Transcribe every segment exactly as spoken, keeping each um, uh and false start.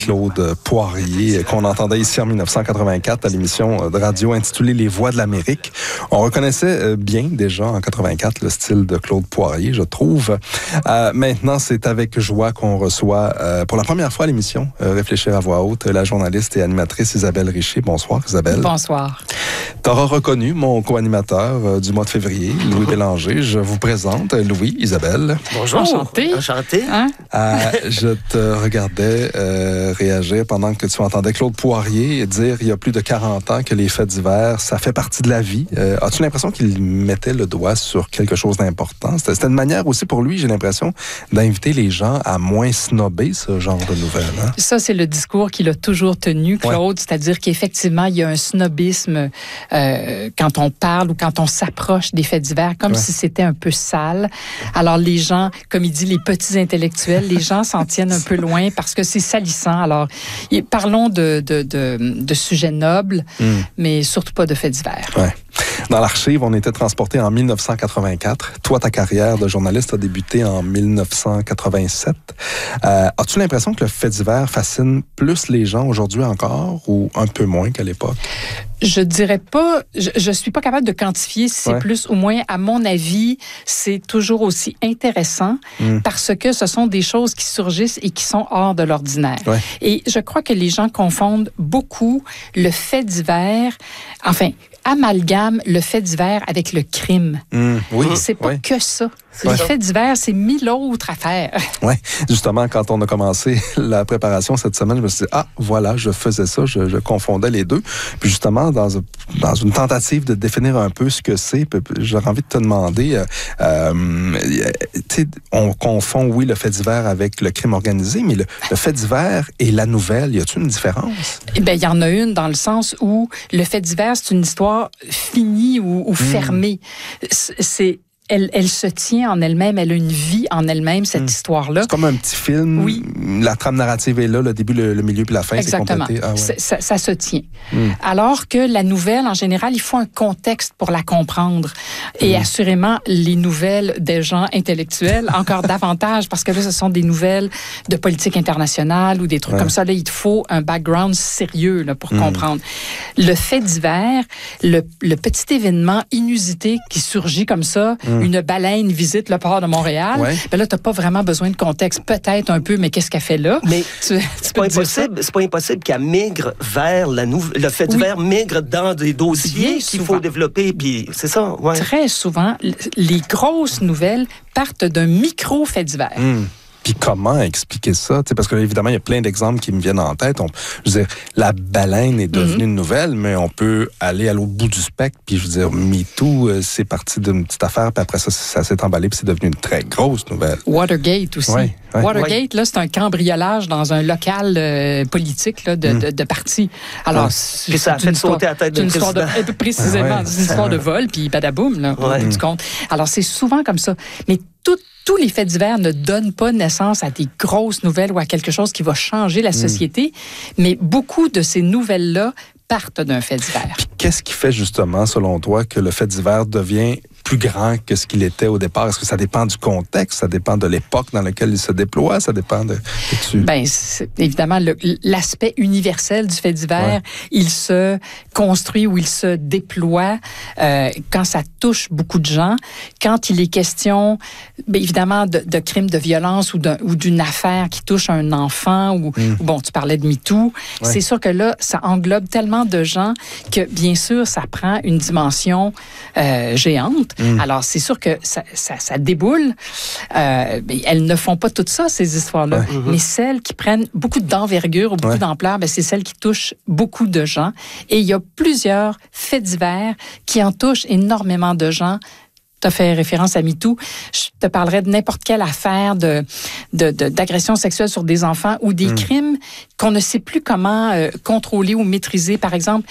Claude Poirier, qu'on entendait ici en dix-neuf cent quatre-vingt-quatre à l'émission de radio intitulée Les Voix de l'Amérique. On reconnaissait bien déjà en quatre-vingt-quatre le style de Claude Poirier, je trouve. Euh, maintenant, c'est avec joie qu'on reçoit euh, pour la première fois à l'émission euh, Réfléchir à voix haute, la journaliste et animatrice Isabelle Richer. Bonsoir Isabelle. Bonsoir. T'auras reconnu mon co-animateur euh, du mois de février, Louis Bélanger. Je vous présente Louis, Isabelle. Bonjour. Enchanté. Enchanté. Hein? Euh, je te regardais euh, réagir pendant que tu entendais Claude Poirier dire il y a plus de quarante ans que les faits divers, ça fait partie de la vie. Euh, as-tu l'impression qu'il mettait le doigt sur quelque chose d'important? C'était, c'était une manière aussi pour lui, j'ai l'impression, d'inviter les gens à moins snobber ce genre de nouvelles. Hein? Ça, c'est le discours qu'il a toujours tenu, Claude, ouais. C'est-à-dire qu'effectivement, il y a un snobisme euh, quand on parle ou quand on s'approche des faits divers, comme ouais. si c'était un peu sale. Alors les gens, comme il dit, les petits intellectuels, les gens s'en tiennent un peu loin parce que c'est salissant. Alors, parlons de, de, de, de sujets nobles, mm. mais surtout pas de faits divers. Ouais. Dans l'archive, on était transporté en dix-neuf cent quatre-vingt-quatre. Toi, ta carrière de journaliste a débuté en dix-neuf cent quatre-vingt-sept. Euh, as-tu l'impression que le fait divers fascine plus les gens aujourd'hui encore ou un peu moins qu'à l'époque? Je dirais pas, je, je suis pas capable de quantifier si c'est ouais. plus ou moins. À mon avis, c'est toujours aussi intéressant mm. parce que ce sont des choses qui surgissent et qui sont hors de l'ordinaire. Ouais. Et je crois que les gens confondent beaucoup le fait divers, enfin, amalgame le fait divers avec le crime. Mmh, oui, c'est pas oui. que ça. Ouais. Les faits divers, c'est mille autres affaires. Oui, justement, quand on a commencé la préparation cette semaine, je me suis dit, ah, voilà, je faisais ça, je, je confondais les deux. Puis justement, dans, dans une tentative de définir un peu ce que c'est, j'aurais envie de te demander, euh, tu sais, on confond, oui, le fait divers avec le crime organisé, mais le, le fait divers et la nouvelle, y a-t-il une différence? Eh bien, il y en a une dans le sens où le fait divers, c'est une histoire finie ou, ou fermée. Mmh. C'est... Elle, elle se tient en elle-même, elle a une vie en elle-même, cette mmh. histoire-là. C'est comme un petit film. Oui. La trame narrative est là, le début, le, le milieu puis la fin, exactement. C'est complété. Ah, ouais. ça, ça se tient. Mmh. Alors que la nouvelle, en général, il faut un contexte pour la comprendre. Et mmh. assurément, les nouvelles des gens intellectuels, encore davantage, parce que là, ce sont des nouvelles de politique internationale ou des trucs ouais. comme ça. Là, il faut un background sérieux là, pour mmh. comprendre. Le fait divers, le, le petit événement inusité qui surgit comme ça, mmh. une baleine visite le port de Montréal, ouais. ben là, tu n'as pas vraiment besoin de contexte. Peut-être un peu, mais qu'est-ce qu'elle fait là? Mais tu, tu c'est, pas impossible, c'est pas impossible qu'elle migre vers la nouvelle... Le fait divers oui. migre dans des dossiers qu'il faut développer, puis c'est ça. Ouais. Très souvent, les grosses nouvelles partent d'un micro-fait divers. Mmh. Puis comment expliquer ça? T'sais, parce que évidemment, il y a plein d'exemples qui me viennent en tête. On, je veux dire, la baleine est devenue mm-hmm. une nouvelle, mais on peut aller à l'autre bout du spectre. Puis je veux dire, MeToo, euh, c'est parti d'une petite affaire, puis après ça, ça s'est emballé, puis c'est devenu une très grosse nouvelle. Watergate aussi. Ouais, ouais. Watergate, ouais. là, c'est un cambriolage dans un local euh, politique là, de, mm. de, de parti. Alors, ouais. c'est, puis ça a fait histoire, sauter la tête de président. de, précisément, ouais. c'est une histoire de vol, puis badaboum, là, au bout du compte. Alors, c'est souvent comme ça. Mais tout Tous les faits divers ne donnent pas naissance à des grosses nouvelles ou à quelque chose qui va changer la société, mmh. mais beaucoup de ces nouvelles-là partent d'un fait divers. Puis qu'est-ce qui fait justement, selon toi, que le fait divers devient plus grand que ce qu'il était au départ? Est-ce que ça dépend du contexte? Ça dépend de l'époque dans laquelle il se déploie? Ça dépend de... Bien, évidemment, le, l'aspect universel du fait divers, ouais. il se construit ou il se déploie euh, quand ça touche beaucoup de gens. Quand il est question, bien, évidemment, de, de crimes de violence ou, de, ou d'une affaire qui touche un enfant, ou, mm. ou bon, tu parlais de MeToo, ouais. c'est sûr que là, ça englobe tellement de gens que, bien sûr, ça prend une dimension euh, géante. Mmh. Alors, c'est sûr que ça, ça, ça déboule. Euh, mais elles ne font pas tout ça, ces histoires-là. Ouais. Mmh. Mais celles qui prennent beaucoup d'envergure ou beaucoup ouais. d'ampleur, ben, c'est celles qui touchent beaucoup de gens. Et il y a plusieurs faits divers qui en touchent énormément de gens. Tu as fait référence à MeToo. Je te parlerai de n'importe quelle affaire de, de, de, d'agression sexuelle sur des enfants ou des mmh. crimes qu'on ne sait plus comment euh, contrôler ou maîtriser. Par exemple,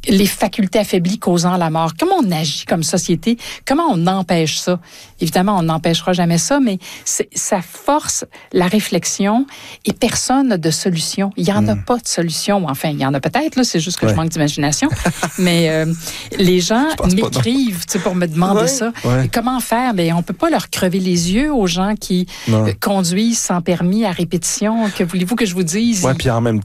les facultés affaiblies causant la mort. Comment on agit comme société? Comment on empêche ça? Évidemment, on n'empêchera jamais ça, mais ça force la réflexion et personne n'a de solution. Il n'y en a mm. pas de solution. Enfin, il y en a peut-être, là, c'est juste que ouais. je manque d'imagination. mais euh, les gens m'écrivent pour me demander ouais. ça. Ouais. Comment faire? Bien, on ne peut pas leur crever les yeux aux gens qui non. conduisent sans permis à répétition. Que voulez-vous que je vous dise? Oui, puis en même